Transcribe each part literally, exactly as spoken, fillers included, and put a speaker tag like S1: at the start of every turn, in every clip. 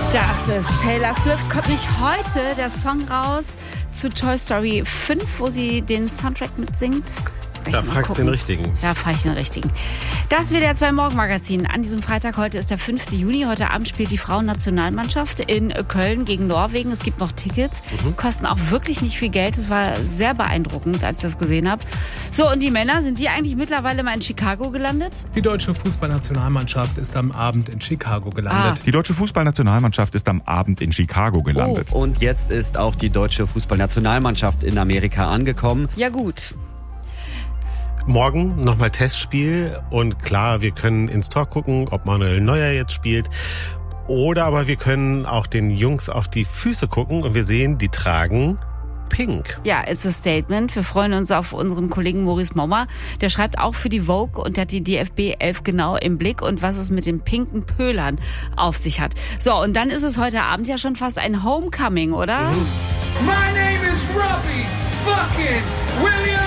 S1: Das ist Taylor Swift. Kommt nicht heute der Song raus zu Toy Story fünf, wo sie den Soundtrack mitsingt?
S2: Da fragst du den Richtigen.
S1: Da frage ich den Richtigen. Das wird der Zwei-Morgen-Magazin an diesem Freitag. Heute ist der fünfte Juni. Heute Abend spielt die Frauennationalmannschaft in Köln gegen Norwegen. Es gibt noch Tickets. Mhm. Kosten auch wirklich nicht viel Geld. Es war sehr beeindruckend, als ich das gesehen habe. So, und die Männer, sind die eigentlich mittlerweile mal in Chicago gelandet?
S3: Die deutsche Fußballnationalmannschaft ist am Abend in Chicago gelandet.
S4: Ah. Die deutsche Fußballnationalmannschaft ist am Abend in Chicago gelandet.
S5: Oh. Und jetzt ist auch die deutsche Fußballnationalmannschaft in Amerika angekommen.
S1: Ja gut.
S2: Morgen nochmal Testspiel und klar, wir können ins Tor gucken, ob Manuel Neuer jetzt spielt. Oder aber wir können auch den Jungs auf die Füße gucken und wir sehen, die tragen pink.
S1: Ja, it's a statement. Wir freuen uns auf unseren Kollegen Maurice Mommer. Der schreibt auch für die Vogue und der hat die D F B elf genau im Blick und was es mit den pinken Pölern auf sich hat. So, und dann ist es heute Abend ja schon fast ein Homecoming, oder?
S6: Mhm. My name is Robbie fucking Williams.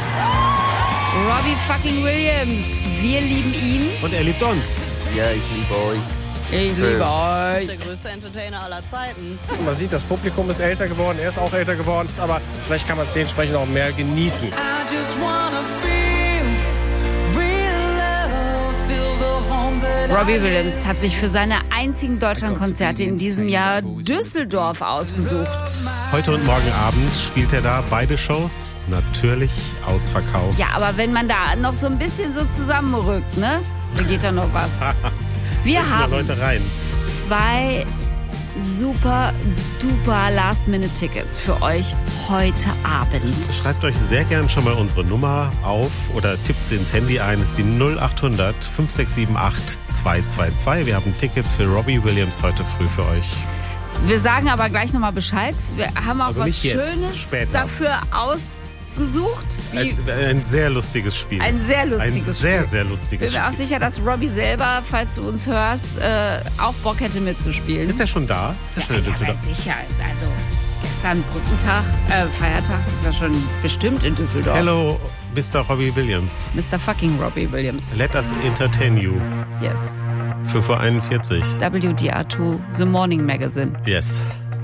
S1: Robbie fucking Williams. Wir lieben ihn.
S2: Und er liebt uns.
S5: Ja, ich liebe euch.
S1: Ich liebe euch.
S7: Das ist der größte Entertainer aller Zeiten.
S8: Man sieht, das Publikum ist älter geworden, er ist auch älter geworden, aber vielleicht kann man es dementsprechend auch mehr genießen.
S6: I just wanna feel real love, feel the home that
S1: Robbie Williams hat sich für seine einzigen Deutschlandkonzerte in diesem Jahr Düsseldorf ausgesucht.
S2: Heute und morgen Abend spielt er da beide Shows. Natürlich ausverkauft.
S1: Ja, aber wenn man da noch so ein bisschen so zusammenrückt, ne? Da geht da noch was. Wir haben
S2: Leute rein.
S1: zwei super duper Last-Minute-Tickets für euch heute Abend.
S2: Schreibt euch sehr gern schon mal unsere Nummer auf oder tippt sie ins Handy ein. Das ist die null acht hundert fünf sechs sieben acht zwei zwei zwei. Wir haben Tickets für Robbie Williams heute früh für euch.
S1: Wir sagen aber gleich nochmal Bescheid. Wir haben auch
S2: Also
S1: was
S2: nicht jetzt,
S1: Schönes
S2: später.
S1: dafür ausgesucht. Wie
S2: Ein, ein sehr lustiges Spiel.
S1: Ein sehr lustiges
S2: Ein sehr,
S1: Spiel.
S2: sehr lustiges
S1: Ich bin mir auch
S2: Spiel.
S1: sicher, dass Robbie selber, falls du uns hörst, äh, auch Bock hätte mitzuspielen.
S2: Ist er schon da? Ist er schon in
S1: Ja,
S2: Düsseldorf?
S1: ja, sicher. Also gestern Brückentag, äh, Feiertag, ist er schon bestimmt in Düsseldorf.
S2: Hello, Mister Robbie Williams.
S1: Mister fucking Robbie Williams.
S2: Let us entertain you.
S1: Yes.
S2: fünf Uhr einundvierzig.
S1: W D R zwei, The Morning Magazine.
S2: Yes.